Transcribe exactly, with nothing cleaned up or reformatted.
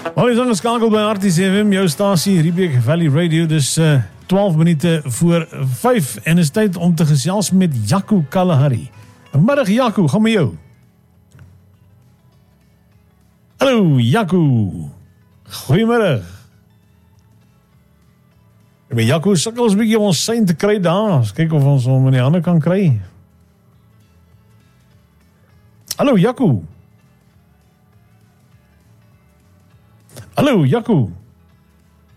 Al is ingeskakeld by R T C F M, jou stasie, Riebeek Valley Radio. Dis uh, twaalf minute voor vyf en is tyd om te gesels met Jaco Kalahari. Middag Jaco, gaan met jou. Hallo Jaco. Goeiemiddag. Ek ben Jaco, sukkel ons 'n bietjie om ons sein te kry daar. Ons kyk of ons hom in die hande kan kry. Hallo Jaco. Hallo Jaco.